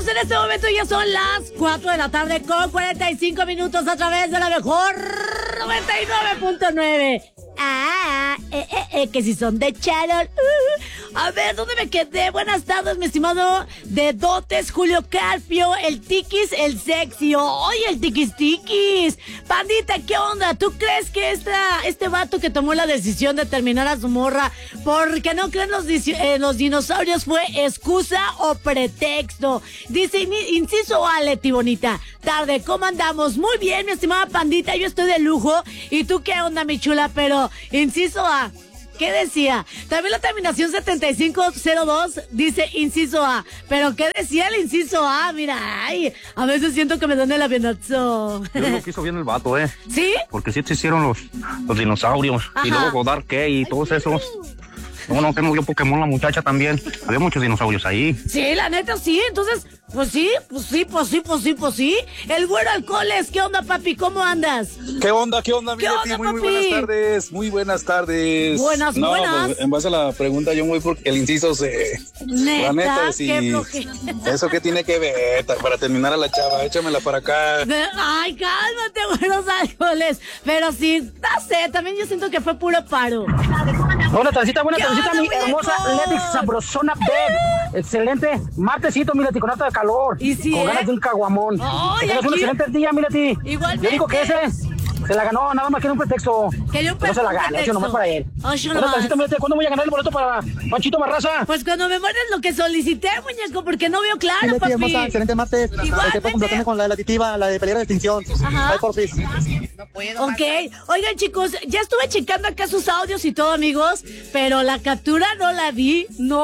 amigos, en este momento ya son las 4 de la tarde con 45 minutos a través de la mejor 99.9. Que si son de Channel. A ver, ¿dónde me quedé? Buenas tardes, mi estimado de Dotes, Julio Carpio, el Tiquis, el sexy. ¡Oye, el Tiquis! Pandita, ¿qué onda? ¿Tú crees que este vato que tomó la decisión de terminar a su morra porque no creen los dinosaurios fue excusa o pretexto? Dice, inciso A, Leti bonita. Tarde, ¿cómo andamos? Muy bien, mi estimada Pandita, yo estoy de lujo. ¿Y tú qué onda, mi chula? Pero, inciso A, ¿qué decía? También la terminación 7502 dice inciso A. ¿Pero qué decía el inciso A? Mira, ay, a veces siento que me dan el avionazo. Yo creo que hizo bien el vato, ¿Sí? Porque sí existieron los dinosaurios. Ajá. Y luego Godard, ¿qué? Y todos esos. No, que no vio Pokémon la muchacha también. Había muchos dinosaurios ahí. Sí, la neta sí, entonces, pues sí. El güero alcoholes, ¿qué onda, papi? ¿Cómo andas? ¿Qué onda, mi ¿Qué Leti? onda, Muy papi? buenas tardes, muy buenas tardes. Buenas. Pues, en base a la pregunta, yo voy porque el inciso se... Neta, La neta, sí. qué flojera. ¿Eso qué tiene que ver? Para terminar a la chava, échamela para acá. Ay, cálmate, güeros alcoholes. Pero sí, no sé, también yo siento que fue puro paro. Buena tardecita, ¿Qué onda, mi muñeco? hermosa Leti sabrosona beb. Excelente martesito, mira, con harta de calor. ¿Y si con ganas de un caguamón. Ay, Que tengas un aquí- excelente día, mira, ti. Igualmente. Yo digo que ese se la ganó, nada más que un pretexto. Quería un No se la gane, pretexto. eso nomás para él. Ay, yo Buena nomás. tardecita, mira, ¿cuándo voy a ganar el boleto para Panchito Barraza? Pues cuando me mueres lo que solicité, muñeco, porque no veo claro, Leti, papi. hermosa, excelente martes. Igualmente. Te puedo complacerme con la de la aditiva, la de pelear de extinción. Ajá. Ay, porfis. Ok, oigan chicos, ya estuve checando acá sus audios y todo, amigos, pero la captura no la vi.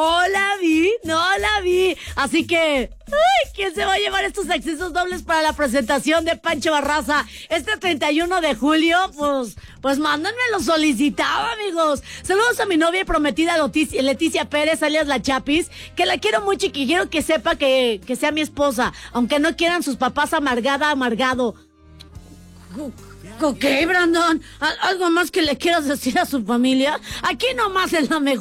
Así que, ay, ¿quién se va a llevar estos accesos dobles para la presentación de Pancho Barraza este 31 de julio? Pues mándenme lo solicitado, amigos. Saludos a mi novia y prometida Leticia Pérez, alias La Chapis, que la quiero mucho y que quiero que sepa que sea mi esposa, aunque no quieran sus papás amargado. Ok, Brandon, ¿algo más que le quieras decir a su familia? Aquí nomás es la mejor.